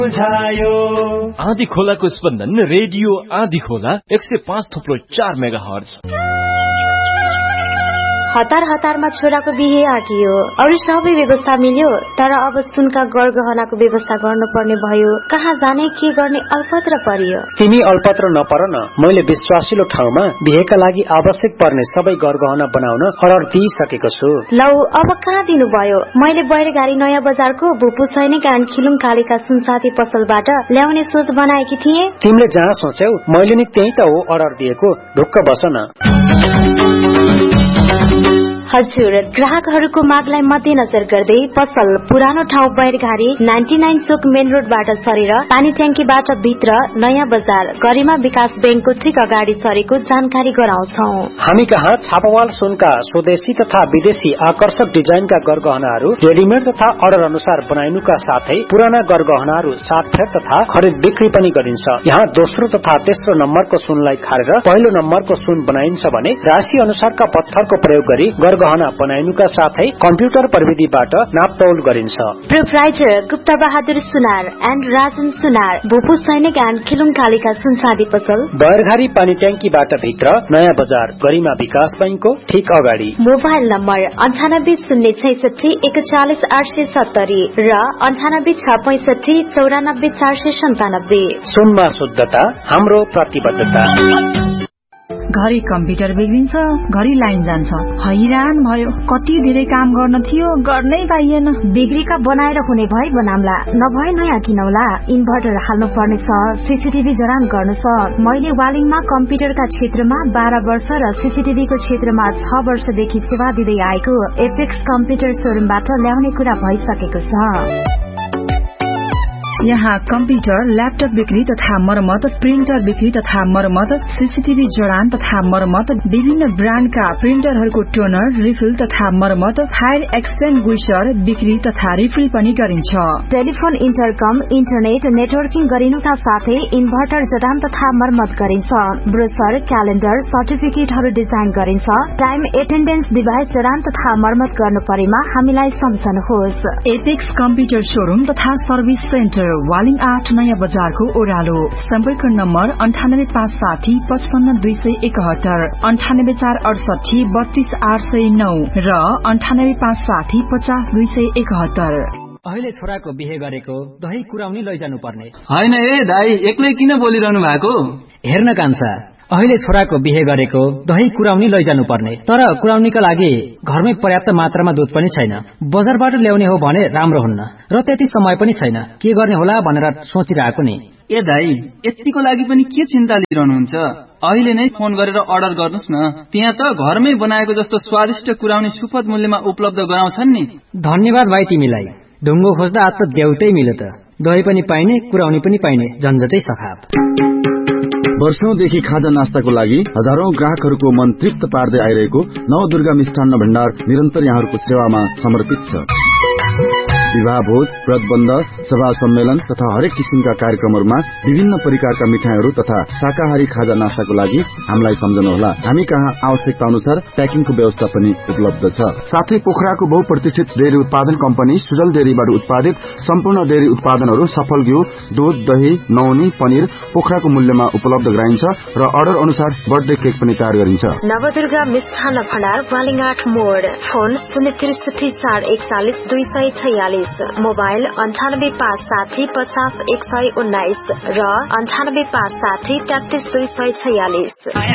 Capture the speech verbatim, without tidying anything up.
आँधी खोलाको स्पन्दन रेडियो आँधी खोला एक सय पाँच थुप्रो चार मेगा हर्ज। हतार हतारमा छोराको बिहे आँटियो, अरू सबै व्यवस्था मिल्यो, तर अब सुनका गरगहनाको व्यवस्था गर्नुपर्ने भयो। कहाँ जाने के गर्ने अल्पत्र परियो। तिमी अल्पत्र नपर न, मैले विश्वासिलो ठाउँमा बिहेका लागि आवश्यक पर्ने सबै गरगहना बनाउन अर्डर दिइसकेको छु। लौ अब कहाँ दिनुभयो? मैले बैरगाडी नयाँ बजारको भुपु सैनिक एन्ड खिलुङ कालीका सुनसाथी पसलबाट ल्याउने सोच बनाएकी थिए। तिमीले जहाँ सोच्यौ मैले नि त्यही त हो अर्डर दिएको, ढुक्क बस न। हजुर, ग्राहकहरूको मागलाई मध्यनजर गर्दै पसल पुरानो ठाउँ बैरघारी नाइन्टी नाइन चोक मेन रोडबाट सरेर पानी ट्याङ्कीबाट भित्र नयाँ बजार गरिमा विकास बैंकको ठिक अगाडि सरेको जानकारी गराउँछौ। हामी कहाँ छापावाल सुनका स्वदेशी तथा विदेशी आकर्षक डिजाइनका गरगहनाहरू रेडिमेड तथा अर्डर अनुसार बनाइनुका साथै पुराना गरगहनाहरू साटफेर तथा खरिद बिक्री पनि गरिन्छ। यहाँ दोस्रो तथा तेस्रो नम्बरको सुनलाई खारेर पहिलो नम्बरको सुन बनाइन्छ भने राशि अनुसारका पत्थरको प्रयोग गरी गहना बनाइनुका साथै कम्प्युटर प्रविधिबाट नापतौल गरिन्छ। Proprietor Gupta Bahadur Sunar and Rajan सुनार, भुपु सैनिक एन्ड खिलुङ कालीका सुनसादी पसल बैरघारी पानी ट्याङ्कीबाट भित्र नयाँ बजार गरिमा विकास बैंकको ठीक अगाडि। मोबाइल नम्बर अन्ठानब्बे शून्य छैसठी एकचालिस आठ सय सत्तरी र अन्ठानब्बे छ पैसठी चौरानब्बे चार सय सन्तानब्बे। सुनमा शुद्धता हाम्रो प्रतिबद्धता। घरि कम्प्युटर बिग्रिन्छ, घरि लाइन जान्छ, हैरान भयो। कति धेरै काम गर्न थियो, गर्नै पाइएन। बिग्रीका बनाएर हुने भए बनाम्ला, नभए नयाँ किनौला। इन्भर्टर हाल्नु पर्ने छ, सीसीटीभी जडान गर्नु छ। मैले वालिङमा कम्प्युटरका क्षेत्रमा बाह्र वर्ष र सीसीटीभीको क्षेत्रमा छ वर्षदेखि सेवा दिँदै आएको एपेक्स कम्प्युटर सोरुमबाट ल्याउने कुरा भइसकेको छ। यहाँ कम्प्युटर, ल्यापटप बिक्री तथा मरम्मत, प्रिन्टर बिक्री तथा मरम्मत, सीसीटीभी जडान तथा मरम्मत, विभिन्न ब्रान्डका प्रिन्टरहरूको टोनर, रिफिल तथा मरम्मत, फायर एक्सटिङ्ग्विशर बिक्री तथा रिफिल पनि गरिन्छ। टेलिफोन, इन्टरकम, इन्टरनेट नेटवर्किङ गरिनुका साथै इन्भर्टर जडान तथा मरम्मत गरिन्छ। ब्रोसर, क्यालेन्डर, सर्टिफिकेटहरू डिजाइन गरिन्छ। टाइम एटेन्डेन्स डिभाइस जडान तथा मरम्मत गर्नु परेमा हामीलाई सम्झनुहोस्। एपेक्स कम्प्युटर शोरूम तथा सर्भिस सेन्टर, वालिङ आठ नयाँ बजारको ओह्रालो। सम्पर्क नम्बर अन्ठानब्बे पाँच साठी पचपन्न दुई सय एकहत्तर, अन्ठानब्बे चार अडसठी बत्तीस आठ सय नौ र अन्ठानब्बे पाँच साठी पचास दुई सय एकहत्तर। अहिले छोराको बिहे गरेको दही कुराउनी लैजानु पर्ने होइन। ए दाई, एक्लै किन बोलिरहनु भएको? हेर्न कान्छा, अहिले छोराको बिहे गरेको दही कुराउनी लैजानु पर्ने, तर कुराउनीका लागि घरमै पर्याप्त मात्रामा दूध पनि छैन। बजारबाट ल्याउने हो भने राम्रो हुन्न र त्यति समय पनि छैन। के गर्ने होला भनेर सोचिरहेको नि। ए दाई, यतिको लागि पनि के चिन्ता लिइरहनुहुन्छ? अहिले नै फोन गरेर अर्डर गर्नुस् न। त्यहाँ त घरमै बनाएको जस्तो स्वादिष्ट कुराउनी सुपथ मूल्यमा उपलब्ध गराउँछन् नि। धन्यवाद भाइ तिमीलाई। ढुङ्गो खोज्दा आज त देउतै मिल्यो त। दही पनि पाइने, कुराउनी पनि पाइने, झन्झटै सखाप। वर्षौंदेखि खाजा नास्ताको लागि हजारौं ग्राहकहरूको मन तृप्त पार्दै आइरहेको नवदुर्गा मिष्ठान्न भण्डार निरन्तर यहाँहरूको सेवामा समर्पित छ। विवाह भोज, व्रतबन्ध, सभा सम्मेलन तथा हरेक किसिमका कार्यक्रमहरूमा विभिन्न प्रकारका मिठाईहरू तथा शाकाहारी खाजा नास्ताको लागि हामीलाई सम्झनुहोला। हामी कहाँ आवश्यकता अनुसार प्याकिङको व्यवस्था पनि उपलब्ध छ। साथै पोखराको बहुप्रतिष्ठित डेरी उत्पादन कम्पनी सुजल डेरीबाट उत्पादित सम्पूर्ण डेरी उत्पादनहरू सफल घिउ, दूध, दही, नौनी, पनिर पोखराको मूल्यमा उपलब्ध गराइन्छ र अर्डर अनुसार बर्थडे केक पनि तयार गरिन्छ। नवदुर्गा मिष्ठान्न भण्डार, वालिङाट मोड। फोन शून्य त्रिसठी चार एकचालिस दुई सय छयालिस। मोबाइल अन्ठानब्बे पाँच साठी पचास एक सय उन्नाइस र अन्ठानब्बे पाँच साठी तेत्तिस दुई सय छयालिस।